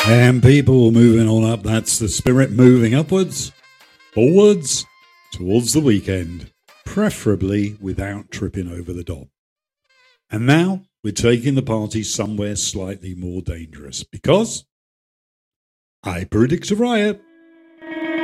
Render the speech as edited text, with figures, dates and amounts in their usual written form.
And people moving on up, that's the spirit moving upwards, forwards, towards the weekend, preferably without tripping over the dot. And now we're taking the party somewhere slightly more dangerous because I predict a riot.